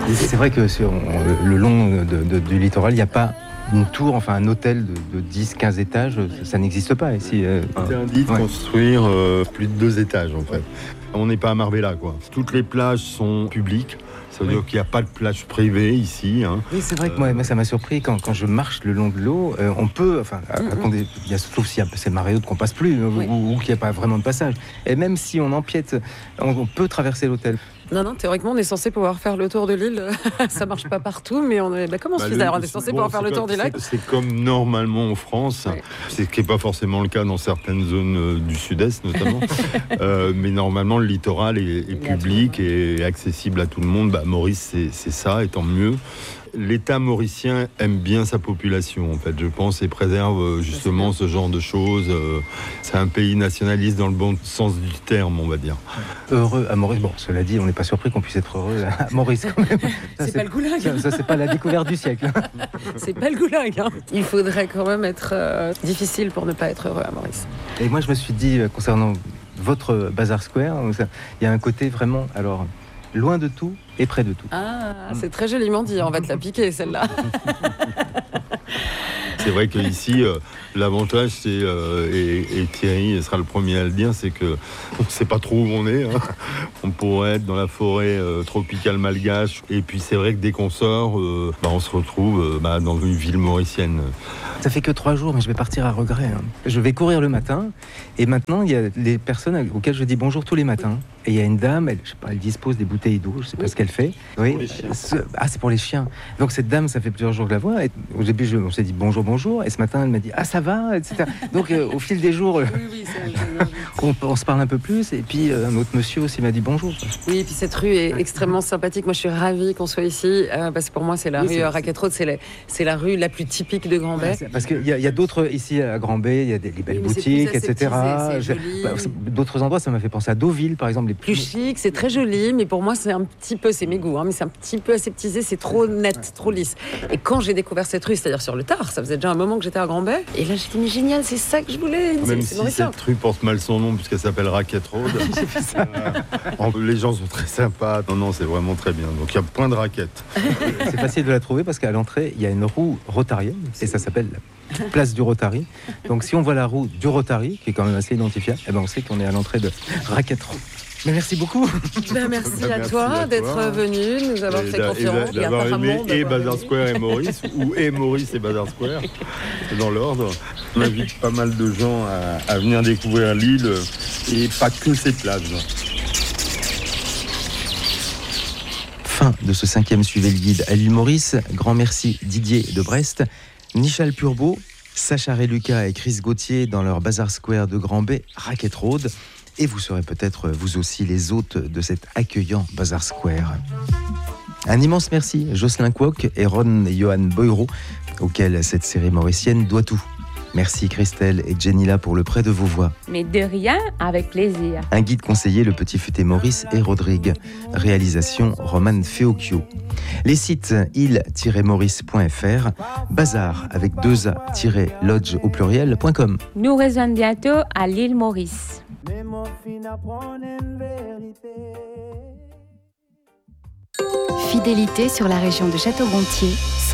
C'est vrai que sur le long du littoral, il n'y a pas une tour, enfin un hôtel de 10-15 étages, ça n'existe pas ici. C'est interdit de construire plus de 2 étages en fait. On n'est pas à Marbella quoi. Toutes les plages sont publiques. Ça veut dire qu'il n'y a pas de plage privée ici. Oui, c'est vrai que moi, ça m'a surpris quand je marche le long de l'eau. On peut, sauf si c'est marée haute qu'on passe plus, ou qu'il n'y a pas vraiment de passage. Et même si on empiète, on peut traverser l'hôtel. Non, théoriquement, on est censé pouvoir faire le tour de l'île. Ça marche pas partout, mais on est. Comment on se fait d'ailleurs ? On est censé pouvoir faire le tour du lac. C'est comme normalement en France, c'est ce qui n'est pas forcément le cas dans certaines zones du sud-est notamment. Mais normalement, le littoral est public et accessible à tout le monde. Maurice, c'est ça, et tant mieux. L'État mauricien aime bien sa population, en fait, je pense, et préserve justement ce genre de choses. C'est un pays nationaliste dans le bon sens du terme, on va dire. Heureux à Maurice. Bon, cela dit, on n'est pas surpris qu'on puisse être heureux à Maurice quand même. C'est pas le goulag. Ça, c'est pas la découverte du siècle. C'est pas le goulag. Il faudrait quand même être difficile pour ne pas être heureux à Maurice. Et moi, je me suis dit, concernant votre Bazar Square, il y a un côté vraiment, alors, loin de tout et près de tout. Ah, c'est très joliment dit, on va te la piquer celle-là. C'est vrai qu'ici, l'avantage, c'est, et Thierry sera le premier à le dire, c'est qu'on ne sait pas trop où on est. On pourrait être dans la forêt tropicale malgache. Et puis c'est vrai que dès qu'on sort, on se retrouve dans une ville mauricienne. Ça fait que 3 jours, mais je vais partir à regret. Je vais courir le matin. Et maintenant, il y a les personnes auxquelles je dis bonjour tous les matins. Et il y a une dame, elle dispose des bouteilles d'eau, je ne sais pas ce qu'elle fait. Oui. Pour les chiens. C'est pour les chiens. Donc cette dame, ça fait plusieurs jours que je la vois. Et au début, on s'est dit bonjour. Et ce matin, elle m'a dit ça va, etc. Donc au fil des jours, on se parle un peu plus. Et puis un autre monsieur aussi m'a dit bonjour. Oui, et puis cette rue est extrêmement sympathique. Moi, je suis ravie qu'on soit ici. Parce que pour moi, c'est la rue Racket Road, c'est la rue la plus typique de Grand-Bay. Parce qu'il y a d'autres ici à Grand-Bay, il y a des belles boutiques, etc. D'autres endroits, ça m'a fait penser à Deauville, par exemple. Plus chic, c'est très joli, mais pour moi, c'est un petit peu, c'est mes goûts, mais c'est un petit peu aseptisé, c'est trop net, trop lisse. Et quand j'ai découvert cette rue, c'est-à-dire sur le tard, ça faisait déjà un moment que j'étais à Grand-Bay, et là, j'ai dit, mais génial, c'est ça que je voulais. Même si cette rue porte mal son nom, puisqu'elle s'appelle Racket Road. Les gens sont très sympas. Non, c'est vraiment très bien. Donc, il y a plein de raquettes. C'est facile de la trouver parce qu'à l'entrée, il y a une roue rotarienne, et ça s'appelle Place du Rotary. Donc si on voit la roue du Rotary, qui est quand même assez identifiable, on sait qu'on est à l'entrée de Racket Road. Mais merci beaucoup. Merci à toi d'être venu, nous avoir fait confiance. D'avoir aimé et Bazar Square et Maurice, ou et Maurice et Bazar Square, dans l'ordre. On invite pas mal de gens à venir découvrir l'île, et pas que ses plages. Fin de ce 5e Suivez le Guide à l'île Maurice. Grand merci Didier de Brest, Nichal Purbeau, Sacha Reluca et Chris Gauthier dans leur Bazar Square de Grand-Bay, Racket Road. Et vous serez peut-être vous aussi les hôtes de cet accueillant Bazar Square. Un immense merci Jocelyn Kwok et Ron et Johan Boyro, auxquels cette série mauricienne doit tout. Merci Christelle et Jenila pour le prêt de vos voix. Mais de rien, avec plaisir. Un guide conseillé, le petit futé Maurice et Rodrigue. Réalisation Roman Feocchio. Les sites île-maurice.fr, bazar avec 2a-lodge au pluriel.com. Nous rejoignons bientôt à l'île Maurice. Fidélité sur la région de Château-Gontier.